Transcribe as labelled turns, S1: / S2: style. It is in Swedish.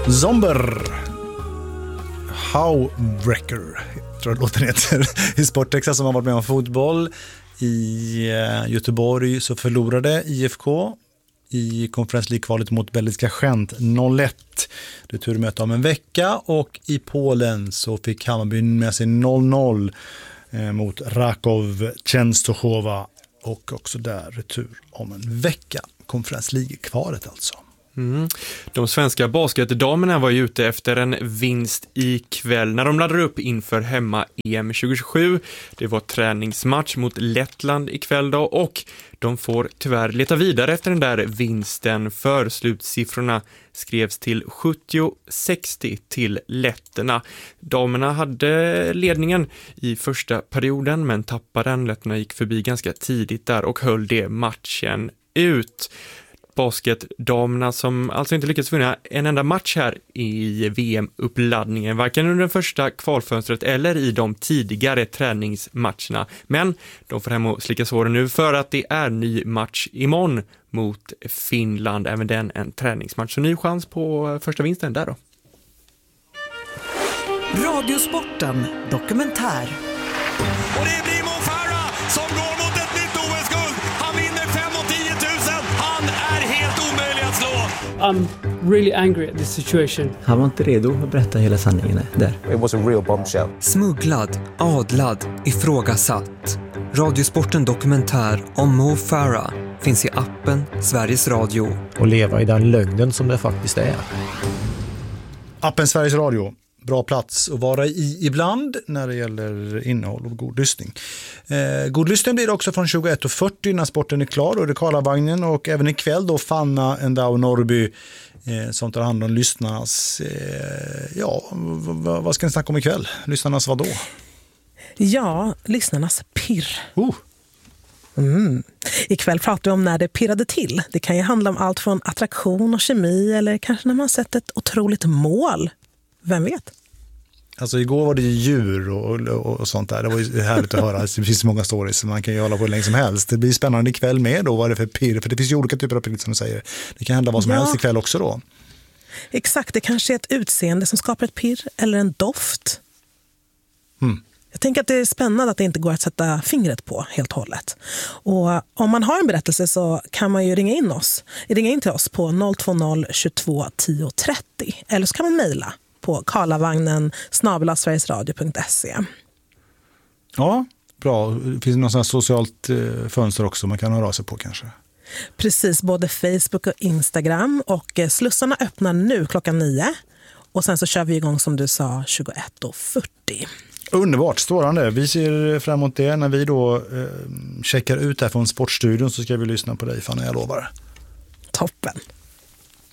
S1: Zomber. Howbreaker, tror jag låten heter. I Sporttexas som har varit med om fotboll. I Göteborg så förlorade IFK i Conference League-kvalet mot belgiska Gent 0-1. Returmöte om en vecka, och i Polen så fick Hammarby med sig 0-0 mot Rakow Częstochowa, och också där retur om en vecka. Conference League-kvalet alltså.
S2: De svenska basketdamerna var ju ute efter en vinst ikväll när de laddade upp inför hemma-EM 2027. Det var träningsmatch mot Lettland ikväll då, och de får tyvärr leta vidare efter den där vinsten, för slutsiffrorna skrevs till 70-60 till letterna. Damerna hade ledningen i första perioden men tappade den. Letterna gick förbi ganska tidigt där och höll det matchen ut. Basketdamerna som alltså inte lyckats vinna en enda match här i VM-uppladdningen, varken under den första kvalfönstret eller i de tidigare träningsmatcherna. Men de får hem och slicka såren nu, för att det är ny match imorgon mot Finland. Även den en träningsmatch, så ny chans på första vinsten där då.
S3: Radiosporten dokumentär.
S4: Och det blir Mo Farah som går mot ett nytt OS-guld. Han vinner 5 och 10 000. Han är helt omöjlig att slå.
S5: I'm really angry at this situation.
S6: Han var inte redo att berätta hela sanningen där.
S7: It was a real bombshell.
S8: Smugglad, adlad, ifrågasatt. Radiosporten dokumentär om Mo Farah finns i appen Sveriges Radio.
S9: Och leva i den lögnen som det faktiskt är.
S1: Appen Sveriges Radio. Bra plats att vara i ibland när det gäller innehåll och god lyssning. God lyssning blir det också från 21:40 när sporten är klar, och det är Karlavagnen, och även ikväll då Fanna Endau Norrby som tar hand om lyssnarnas vad ska ni snacka om ikväll? Lyssnarnas vad då?
S10: Ja, lyssnarnas pirr. Ikväll pratar vi om när det pirrade till. Det kan ju handla om allt från attraktion och kemi, eller kanske när man sett ett otroligt mål. Vem vet?
S1: Alltså igår var det djur och sånt där. Det var ju härligt att höra. Det finns många stories som man kan ju hålla på länge som helst. Det blir spännande ikväll med då, vad är det för pirr? För det finns ju olika typer av pirr som du säger. Det kan hända vad som helst ikväll också då.
S10: Exakt, det kanske är ett utseende som skapar ett pirr, eller en doft. Jag tänker att det är spännande att det inte går att sätta fingret på helt och hållet. Och om man har en berättelse så kan man ju ringa in till oss på 020 22 10 30. Eller så kan man mejla på karlavagnen@sverigesradio.se.
S1: Ja, bra. Det finns något sånt socialt fönster också man kan höra av sig på kanske.
S10: Precis, både Facebook och Instagram. Och slussarna öppnar nu klockan 9. Och sen så kör vi igång som du sa 21:40.
S1: Underbart, strålande. Vi ser fram emot det. När vi då checkar ut här från Sportstudion så ska vi lyssna på dig, Fanny, jag lovar.
S10: Toppen.